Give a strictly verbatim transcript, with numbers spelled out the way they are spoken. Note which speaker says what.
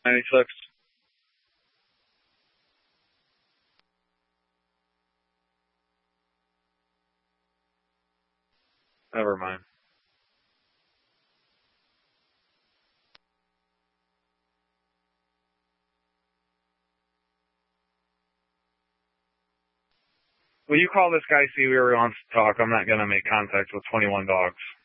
Speaker 1: ninety-six. Never mind. Will you call this guy, see where he wants to talk? I'm not going to make contact with twenty-one dogs.